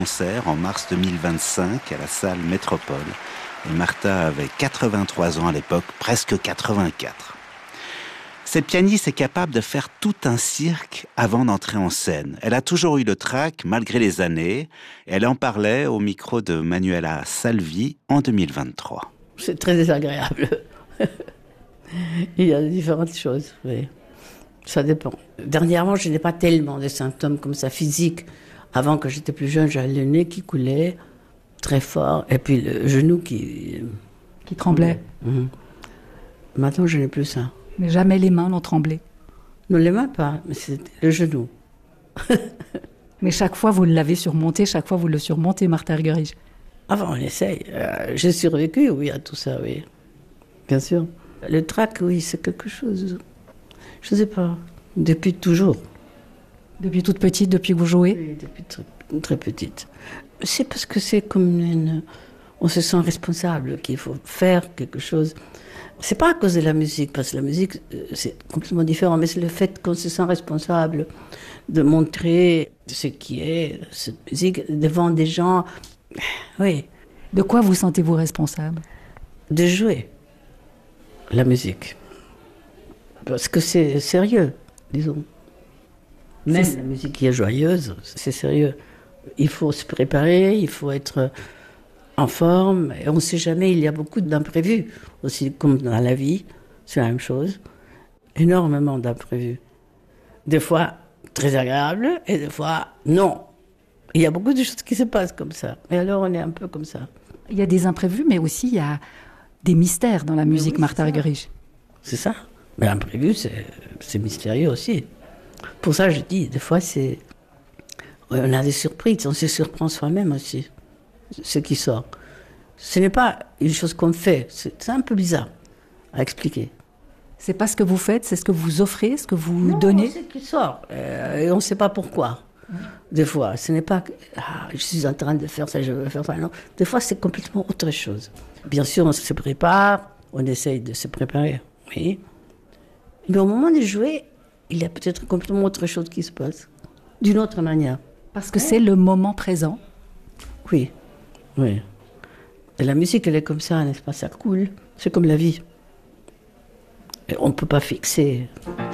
Concert en mars 2025 à la salle Métropole. Et Martha avait 83 ans à l'époque, presque 84. Cette pianiste est capable de faire tout un cirque avant d'entrer en scène. Elle a toujours eu le trac, malgré les années. Et elle en parlait au micro de Manuela Salvi en 2023. C'est très désagréable. Il y a différentes choses, oui. Ça dépend. Dernièrement, je n'ai pas tellement de symptômes comme ça physiques. Avant, quand j'étais plus jeune, j'avais le nez qui coulait très fort et puis le genou qui tremblait. Mmh. Maintenant, je n'ai plus ça. Mais jamais les mains n'ont tremblé. Non, les mains pas, mais c'est le genou. Mais chaque fois, vous l'avez surmonté, chaque fois, vous le surmontez, Martha Argerich. Avant, on essaye. J'ai survécu, oui, à tout ça, oui. Bien sûr. Le trac, oui, c'est quelque chose. Je ne sais pas. Depuis toujours. Depuis toute petite, depuis que vous jouez? Oui, depuis très petite. C'est parce que c'est comme on se sent responsable, qu'il faut faire quelque chose. C'est pas à cause de la musique, parce que la musique, c'est complètement différent, mais c'est le fait qu'on se sent responsable de montrer ce qui est cette musique devant des gens. Oui. De quoi vous sentez-vous responsable? De jouer la musique. Parce que c'est sérieux, disons. Même la musique qui est joyeuse, c'est sérieux. Il faut se préparer, il faut être en forme. Et on ne sait jamais, il y a beaucoup d'imprévus. Aussi, comme dans la vie, c'est la même chose. Énormément d'imprévus. Des fois, très agréables, et des fois, non. Il y a beaucoup de choses qui se passent comme ça. Et alors, on est un peu comme ça. Il y a des imprévus, mais aussi il y a des mystères dans la musique, oui, Martha Argerich. C'est ça. Mais l'imprévu, c'est mystérieux aussi. Pour ça, je dis, des fois, on a des surprises, on se surprend soi-même aussi, ce qui sort. Ce n'est pas une chose qu'on fait, c'est un peu bizarre à expliquer. C'est pas ce que vous faites, c'est ce que vous offrez, ce que vous donnez? C'est ce qui sort, et on ne sait pas pourquoi. Des fois, ce n'est pas je suis en train de faire ça, je veux faire ça, non. Des fois, c'est complètement autre chose. Bien sûr, on se prépare, on essaye de se préparer, oui. Mais au moment de jouer, il y a peut-être complètement autre chose qui se passe, d'une autre manière. Parce que c'est le moment présent. Oui, oui. Et la musique, elle est comme ça, n'est-ce pas? Ça coule. C'est comme la vie. Et on ne peut pas fixer.